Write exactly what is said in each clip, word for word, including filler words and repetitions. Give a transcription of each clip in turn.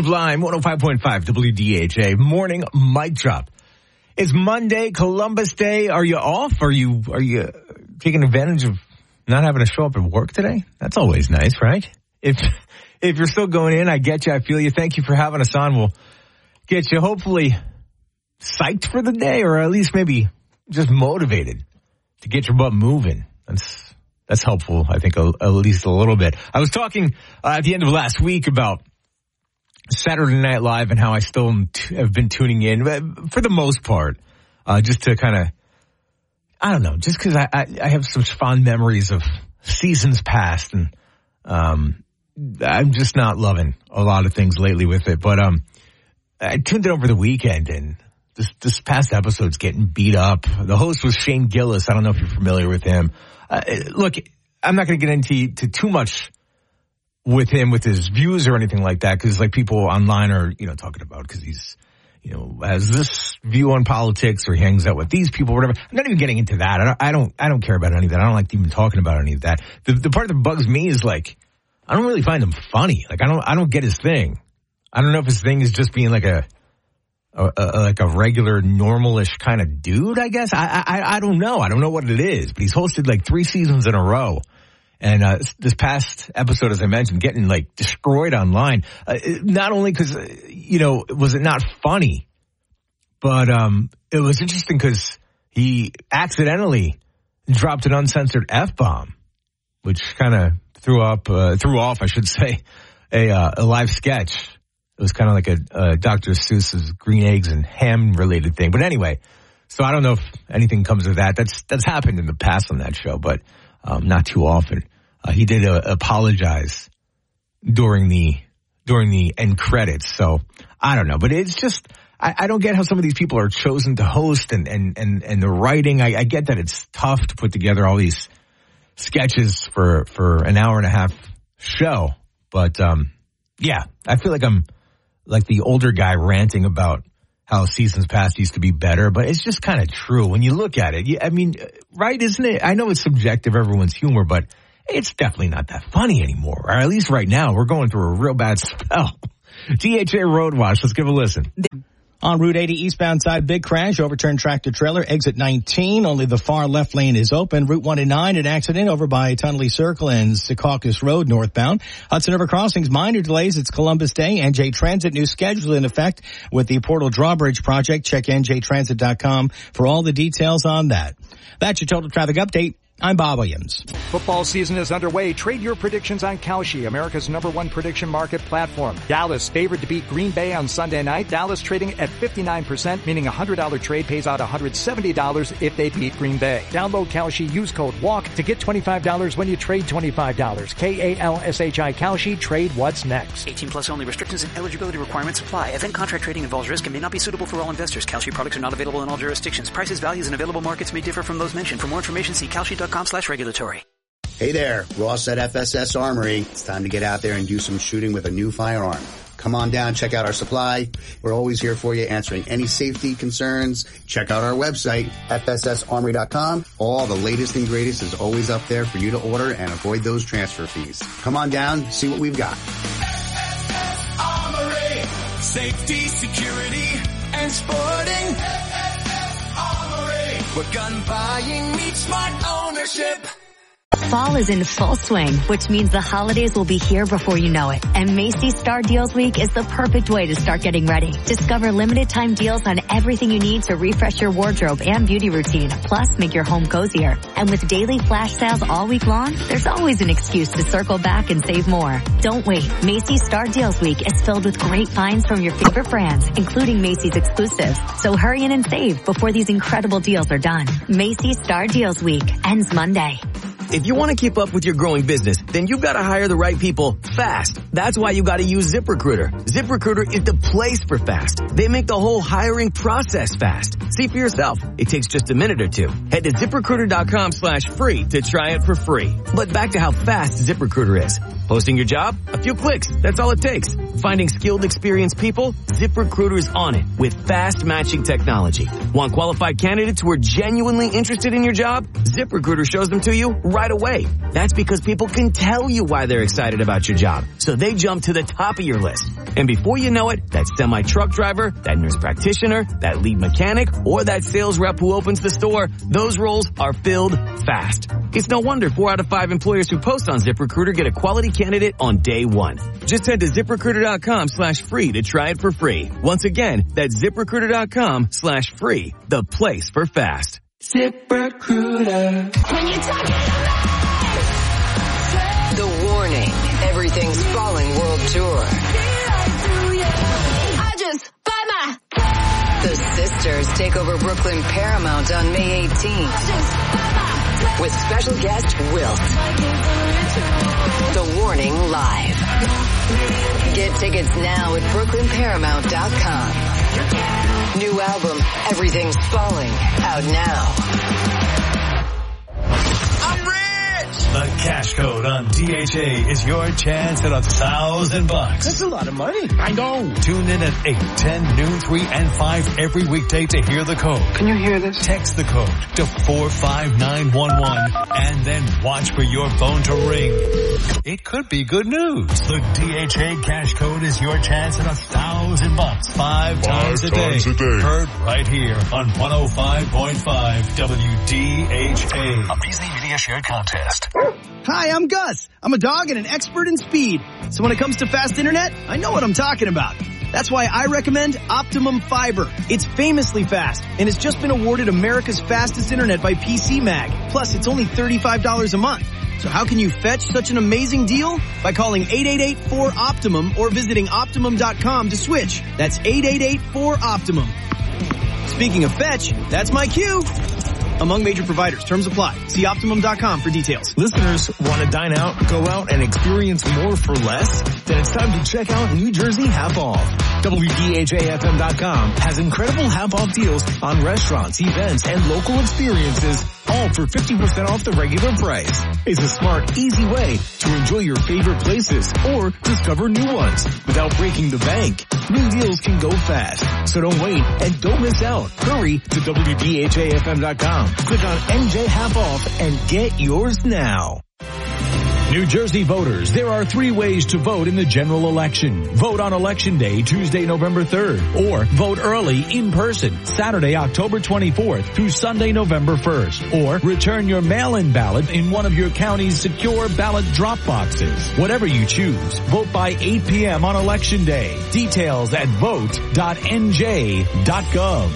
Sublime, one oh five point five W D H A. Morning mic drop. It's Monday, Columbus Day. Are you off? Are you are you taking advantage of not having to show up at work today? That's always nice, right? If if you're still going in, I get you. I feel you. Thank you for having us on. We'll get you hopefully psyched for the day, or at least maybe just motivated to get your butt moving. That's that's helpful, I think, a, at least a little bit. I was talking uh, at the end of last week about Saturday Night Live and how I still have been tuning in for the most part, uh, just to kind of, I don't know, just because I, I, I have some fond memories of seasons past, and um, I'm just not loving a lot of things lately with it. But um, I tuned in over the weekend, and this, this past episode's getting beat up. The host was Shane Gillis. I don't know if you're familiar with him. Uh, look, I'm not going to get into to too much with him, with his views or anything like that, because like people online are, you know, talking about because he's, you know, has this view on politics or he hangs out with these people or whatever. I'm not even getting into that. I don't, I don't, I don't care about any of that. I don't like even talking about any of that. The, the part that bugs me is like, I don't really find him funny. Like I don't, I don't get his thing. I don't know if his thing is just being like a, a, a like a regular normalish kind of dude, I guess. I, I, I don't know. I don't know what it is, but he's hosted like three seasons in a row. And uh, this past episode, as I mentioned, getting like destroyed online. Uh, not only because, uh, you know, was it not funny, but um, it was interesting because he accidentally dropped an uncensored F-bomb, which kind of threw up, uh, threw off, I should say, a, uh, a live sketch. It was kind of like a uh, Doctor Seuss's green eggs and ham related thing. But anyway, so I don't know if anything comes of that. That's that's happened in the past on that show, but. Um, not too often. Uh, he did uh, apologize during the during the end credits. So I don't know, but it's just I, I don't get how some of these people are chosen to host and and and, and the writing. I, I get that it's tough to put together all these sketches for for an hour and a half show, but um, yeah, I feel like I'm like the older guy ranting about how seasons past used to be better, but it's just kind of true when you look at it. I mean, right, isn't it? I know it's subjective, everyone's humor, but it's definitely not that funny anymore. Or at least right now, we're going through a real bad spell. D H A Road Watch, let's give a listen. On Route eighty eastbound side, big crash, overturned tractor trailer, exit nineteen. Only the far left lane is open. Route one and nine, an accident over by Tunnelly Circle and Secaucus Road northbound. Hudson River Crossings, minor delays. It's Columbus Day. N J Transit, new schedule in effect with the Portal Drawbridge project. Check N J transit dot com for all the details on that. That's your total traffic update. I'm Bob Williams. Football season is underway. Trade your predictions on Kalshi, America's number one prediction market platform. Dallas favored to beat Green Bay on Sunday night. Dallas trading at fifty-nine percent, meaning a one hundred dollars trade pays out one hundred seventy dollars if they beat Green Bay. Download Kalshi, use code WALK to get twenty-five dollars when you trade twenty-five dollars. K A L S H I Kalshi, trade what's next. eighteen plus only. Restrictions and eligibility requirements apply. Event contract trading involves risk and may not be suitable for all investors. Kalshi products are not available in all jurisdictions. Prices, values, and available markets may differ from those mentioned. For more information, see Kalshi dot com slash regulatory. Hey there, Ross at F S S Armory. It's time to get out there and do some shooting with a new firearm. Come on down, check out our supply. We're always here for you, answering any safety concerns. Check out our website, F S S armory dot com. All the latest and greatest is always up there for you to order and avoid those transfer fees. Come on down, see what we've got. F S S Armory, safety, security, and sporting. F S S Armory, where gun buying meets smart ownership. Fall is in full swing, which means the holidays will be here before you know it. And Macy's Star Deals Week is the perfect way to start getting ready. Discover limited time deals on everything you need to refresh your wardrobe and beauty routine, plus make your home cozier. And with daily flash sales all week long, there's always an excuse to circle back and save more. Don't wait. Macy's Star Deals Week is filled with great finds from your favorite brands, including Macy's exclusives. So hurry in and save before these incredible deals are done. Macy's Star Deals Week ends Monday. If you want to keep up with your growing business, then you've got to hire the right people fast. That's why you got to use ZipRecruiter. ZipRecruiter is the place for fast. They make the whole hiring process fast. See for yourself. It takes just a minute or two. Head to ZipRecruiter dot com slash free to try it for free. But back to how fast ZipRecruiter is. Posting your job? A few clicks. That's all it takes. Finding skilled, experienced people? ZipRecruiter is on it with fast matching technology. Want qualified candidates who are genuinely interested in your job? ZipRecruiter shows them to you right away. That's because people can tell you why they're excited about your job, so they jump to the top of your list. And before you know it, that semi-truck driver, that nurse practitioner, that lead mechanic, or that sales rep who opens the store, those roles are filled fast. It's no wonder four out of five employers who post on ZipRecruiter get a quality candidate on day one. Just head to ZipRecruiter.com slash free to try it for free. Once again, that's ZipRecruiter.com slash free. The place for fast. ZipRecruiter. When you're talking about The Warning, Everything's Falling World Tour. I just buy my The Sisters take over Brooklyn Paramount on May eighteenth. With special guest Wilt. The Warning Live. Get tickets now at Brooklyn Paramount dot com. New album, Everything's Falling, out now. I'm rich! The cash code on D H A is your chance at a thousand bucks. That's a lot of money. I know. Tune in at eight, ten, noon, three, and five every weekday to hear the code. Can you hear this? Text the code to four five nine one one and then watch for your phone to ring. It could be good news. The D H A cash code is your chance at a thousand bucks five, five times, a, times day. a day. Heard right here on one oh five point five W D H A. A Beasley Media Shared Contest. Hi, I'm Gus. I'm a dog and an expert in speed. So when it comes to fast internet, I know what I'm talking about. That's why I recommend Optimum Fiber. It's famously fast and has just been awarded America's fastest internet by P C Mag. Plus, it's only thirty-five dollars a month. So how can you fetch such an amazing deal? By calling eight eight eight four Optimum or visiting Optimum dot com to switch. That's eight eight eight four Optimum. Speaking of fetch, that's my cue. Among major providers, terms apply. See Optimum dot com for details. Listeners want to dine out, go out, and experience more for less? Then it's time to check out New Jersey Half Off. W D H A F M dot com has incredible half-off deals on restaurants, events, and local experiences, all for fifty percent off the regular price. It's a smart, easy way to enjoy your favorite places or discover new ones without breaking the bank. New deals can go fast, so don't wait and don't miss out. Hurry to W D H A F M dot com. Click on N J Half Off and get yours now. New Jersey voters, there are three ways to vote in the general election. Vote on Election Day, Tuesday, November third, or vote early in person, Saturday, October twenty-fourth through Sunday, November first, or return your mail-in ballot in one of your county's secure ballot drop boxes. Whatever you choose, vote by eight p.m. on Election Day. Details at vote dot N J dot gov.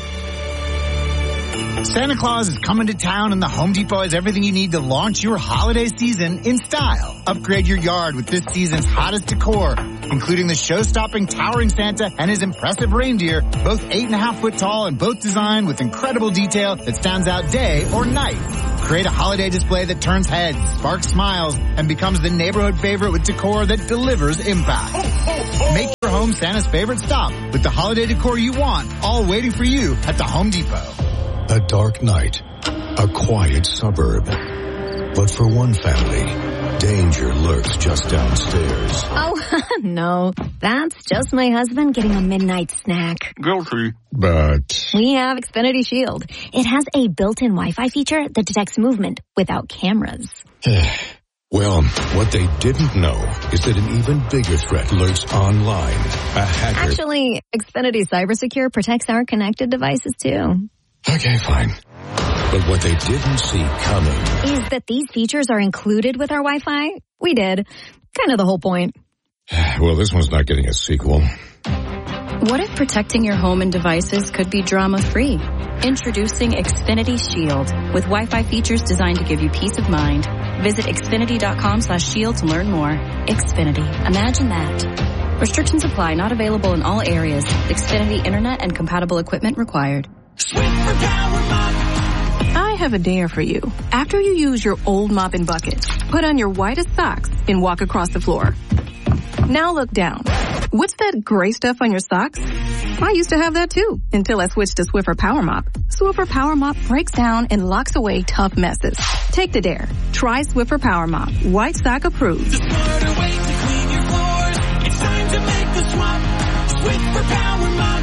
Santa Claus is coming to town and the Home Depot has everything you need to launch your holiday season in style. Upgrade your yard with this season's hottest decor, including the show-stopping towering Santa and his impressive reindeer, both eight and a half foot tall and both designed with incredible detail that stands out day or night. Create a holiday display that turns heads, sparks smiles, and becomes the neighborhood favorite with decor that delivers impact. Make your home Santa's favorite stop with the holiday decor you want, all waiting for you at the Home Depot. A dark night, a quiet suburb. But for one family, danger lurks just downstairs. Oh, no. That's just my husband getting a midnight snack. Guilty. But We have Xfinity Shield. It has a built-in Wi-Fi feature that detects movement without cameras. well, what they didn't know is that an even bigger threat lurks online. A hacker. Actually, Xfinity CyberSecure protects our connected devices, too. Okay, fine. But what they didn't see coming is that these features are included with our Wi-Fi. We did. Kind of the whole point. Well, this one's not getting a sequel. What if protecting your home and devices could be drama-free? Introducing Xfinity Shield with Wi-Fi features designed to give you peace of mind. Visit Xfinity dot com slash shield to learn more. Xfinity. Imagine that. Restrictions apply. Not available in all areas. Xfinity Internet and compatible equipment required. I have a dare for you. After you use your old mop and bucket, put on your whitest socks and walk across the floor. Now look down. What's that gray stuff on your socks? I used to have that too, until I switched to Swiffer Power Mop. Swiffer Power Mop breaks down and locks away tough messes. Take the dare. Try Swiffer Power Mop. White sock approved. The smarter way to clean your floors. It's time to make the swap. Swiffer Power Mop.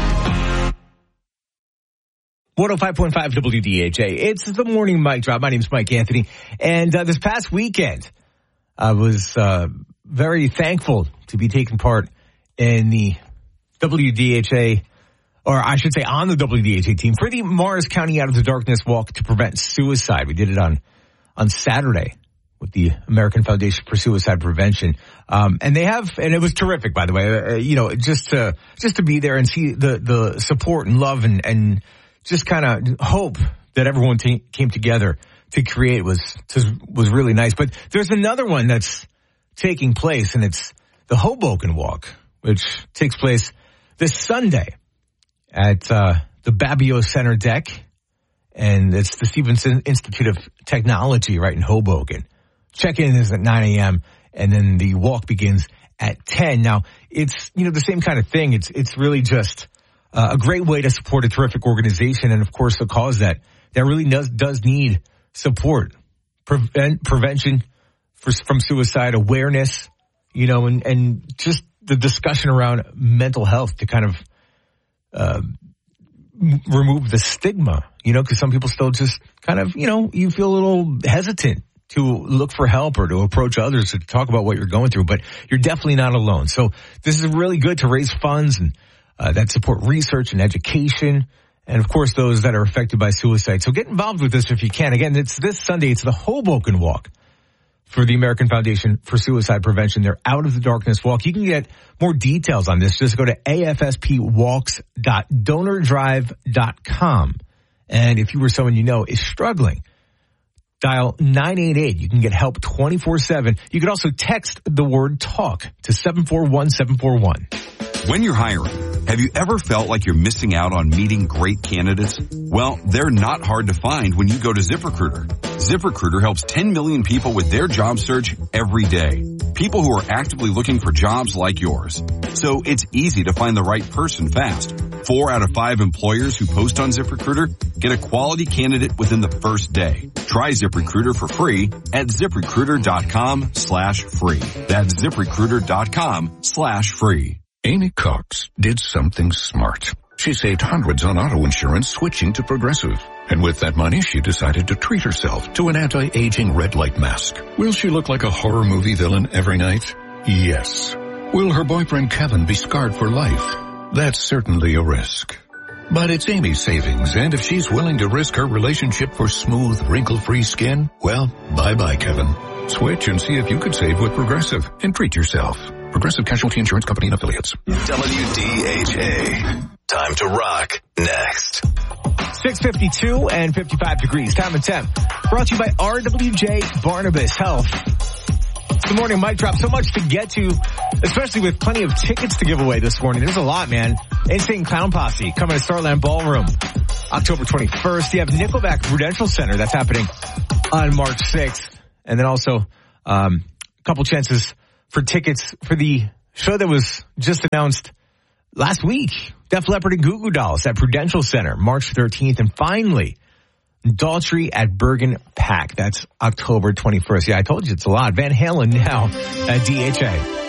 one oh five point five W D H A. It's the morning mic drop. My name's Mike Anthony. And uh, this past weekend, I was uh, very thankful to be taking part in the W D H A, or I should say on the W D H A team, for the Morris County Out of the Darkness Walk to prevent suicide. We did it on, on Saturday with the American Foundation for Suicide Prevention. Um, and they have, and it was terrific, by the way, uh, you know, just to, just to be there and see the, the support and love and, and just kind of hope that everyone t- came together to create was, was really nice. But there's another one that's taking place, and it's the Hoboken Walk, which takes place this Sunday at uh, the Babio Center deck, and it's the Stevenson Institute of Technology right in Hoboken. Check-in is at nine a.m., and then the walk begins at ten. Now, it's, you know, the same kind of thing. It's it's really just uh, a great way to support a terrific organization, and, of course, a cause that, that really does, does need support, prevent, prevention for, from suicide, awareness, you know, and, and just the discussion around mental health to kind of uh, remove the stigma, you know, because some people still just kind of, you know, you feel a little hesitant to look for help or to approach others to talk about what you're going through, but you're definitely not alone. So this is really good to raise funds and uh, that support research and education, and of course those that are affected by suicide. So get involved with this if you can. Again, it's this Sunday. It's the Hoboken Walk for the American Foundation for Suicide Prevention. They're Out of the Darkness Walk. You can get more details on this. Just go to a f s p walks dot donor drive dot com. And if you or someone you know is struggling, dial nine eight eight. You can get help twenty-four seven. You can also text the word TALK to seven four one seven four one. When you're hiring, have you ever felt like you're missing out on meeting great candidates? Well, they're not hard to find when you go to ZipRecruiter. ZipRecruiter helps ten million people with their job search every day. People who are actively looking for jobs like yours. So it's easy to find the right person fast. Four out of five employers who post on ZipRecruiter get a quality candidate within the first day. Try ZipRecruiter for free at ZipRecruiter.com slash free. That's ZipRecruiter.com slash free. Amy Cox did something smart. She saved hundreds on auto insurance switching to Progressive. And with that money, she decided to treat herself to an anti-aging red light mask. Will she look like a horror movie villain every night? Yes. Will her boyfriend Kevin be scarred for life? That's certainly a risk. But it's Amy's savings, and if she's willing to risk her relationship for smooth, wrinkle-free skin, well, bye-bye, Kevin. Switch and see if you could save with Progressive and treat yourself. Progressive Casualty Insurance Company and Affiliates. W D H A. Time to rock. Next. six fifty-two and fifty-five degrees. Time and temp. Brought to you by R W J Barnabas Health. Good morning, Mic Drop. So much to get to, especially with plenty of tickets to give away this morning. There's a lot, man. Insane Clown Posse coming to Starland Ballroom October twenty-first. You have Nickelback Prudential Center. That's happening on March sixth. And then also um, a couple chances for tickets for the show that was just announced last week. Def Leppard and Goo Goo Dolls at Prudential Center, March thirteenth. And finally, Daltrey at Bergen Pack. That's October twenty-first. Yeah, I told you it's a lot. Van Halen now at D H A.